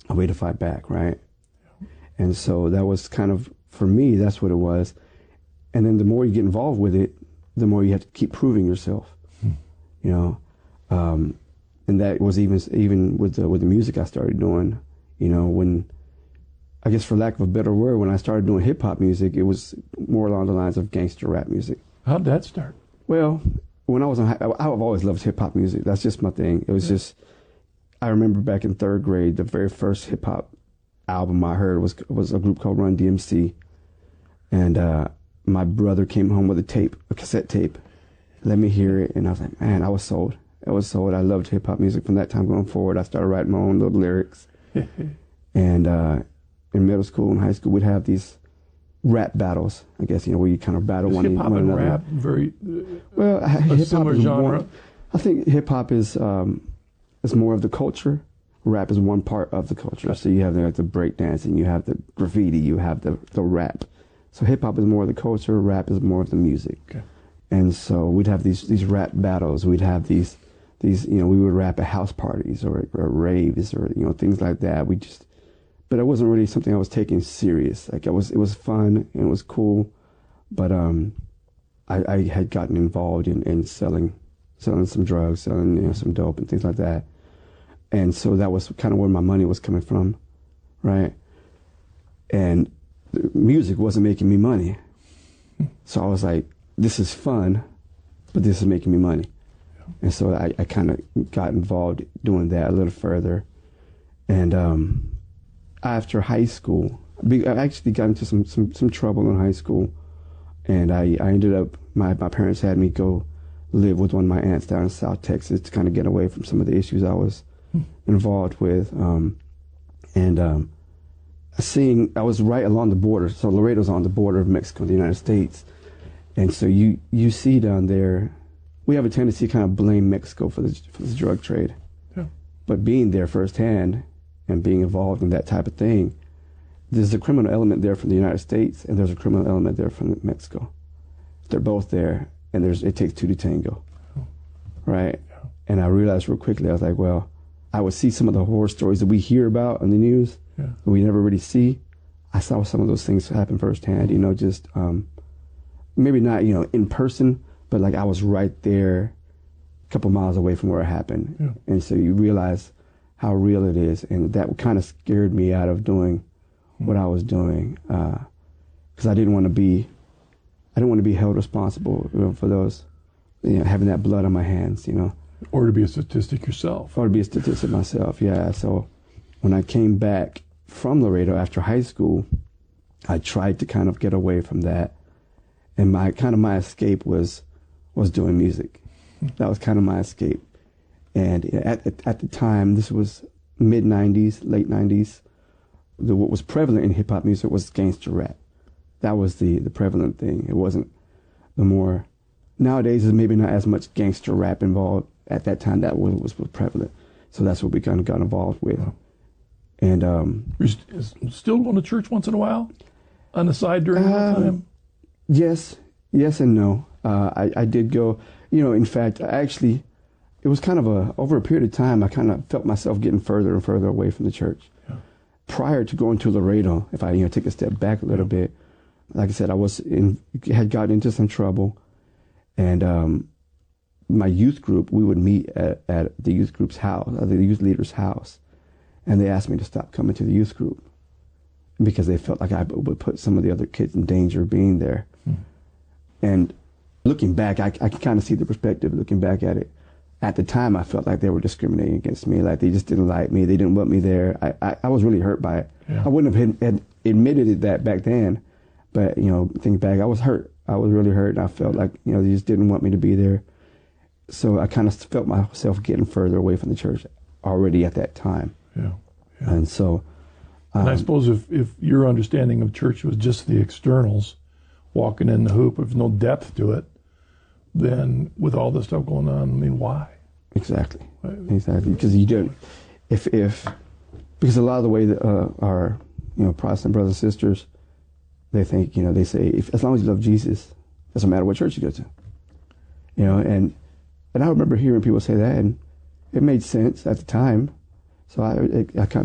a way to fight back, right? And so that was kind of, for me, that's what it was. And then the more you get involved with it, the more you have to keep proving yourself, you know. And that was even with the music I started doing, you know, when, I guess for lack of a better word, when I started doing hip hop music, it was more along the lines of gangster rap music. How'd that start? Well, when I was I've always loved hip hop music. That's just my thing. It was just, I remember back in third grade, the very first hip hop album I heard was a group called Run DMC. And my brother came home with a cassette tape, let me hear it, and I was like, man, I was sold. I loved hip hop music from that time going forward. I started writing my own little lyrics. And in middle school and high school, we'd have these rap battles, I guess, you know, where you kind of battle one another. Hip hop and rap very well, hip hop is genre. I think hip hop is more of the culture. Rap is one part of the culture. So you have like the breakdancing, you have the graffiti, you have the rap. So hip hop is more of the culture, rap is more of the music. Okay. And so we'd have these rap battles. We'd have these, you know, we would rap at house parties or raves or, you know, things like that. But it wasn't really something I was taking serious. Like it was fun and it was cool, but I had gotten involved in selling some drugs, selling, you know, some dope and things like that. And so that was kind of where my money was coming from, right? And the music wasn't making me money. So I was like, this is fun, but this is making me money. And so I kind of got involved doing that a little further. And after high school, I actually got into some trouble in high school. And I ended up, my parents had me go live with one of my aunts down in South Texas to kind of get away from some of the issues I was involved with. I was right along the border. So Laredo's on the border of Mexico and the United States. And so you see down there, we have a tendency to kind of blame Mexico for the drug trade. Yeah. But being there firsthand and being involved in that type of thing, there's a criminal element there from the United States and there's a criminal element there from Mexico. They're both there, and it takes two to tango, right? Yeah. And I realized real quickly, I was like, well, I would see some of the horror stories that we hear about on the news, that we never really see. I saw some of those things happen firsthand, you know, just maybe not, you know, in person, but like I was right there a couple miles away from where it happened. Yeah. And so you realize how real it is. And that kind of scared me out of doing what I was doing, because I didn't want to be held responsible, you know, for those, you know, having that blood on my hands, you know. Or to be a statistic yourself. Or to be a statistic myself, yeah. So when I came back from Laredo after high school, I tried to kind of get away from that. And my escape was doing music. That was kind of my escape. And at the time, this was mid-'90s, late 90s, what was prevalent in hip-hop music was gangster rap. That was the prevalent thing. It wasn't the more... Nowadays, there's maybe not as much gangster rap involved. At that time, that was prevalent. So that's what we kind of got involved with. And you're still going to church once in a while? On the side during that time? Yes and no. I did go, you know, in fact, it was kind of over a period of time, I kind of felt myself getting further and further away from the church. Yeah. Prior to going to Laredo, if I, you know, take a step back a little bit, like I said, had gotten into some trouble, and my youth group, we would meet at the youth group's house, the youth leader's house, and they asked me to stop coming to the youth group because they felt like I would put some of the other kids in danger of being there. And looking back, I can kind of see the perspective looking back at it. At the time, I felt like they were discriminating against me, like they just didn't like me, they didn't want me there. I was really hurt by it. Yeah. I wouldn't have had admitted that back then, but, you know, thinking back, I was hurt. I was really hurt, and I felt like, you know, they just didn't want me to be there. So I kind of felt myself getting further away from the church already at that time. Yeah. And so... and I suppose if your understanding of church was just the externals, walking in the hoop, with no depth to it, then with all this stuff going on, I mean, why? Exactly. Because you don't... Because a lot of the way that our, you know, Protestant brothers and sisters, they think, you know, they say, as long as you love Jesus, it doesn't matter what church you go to. You know, and I remember hearing people say that, and it made sense at the time. So I kind of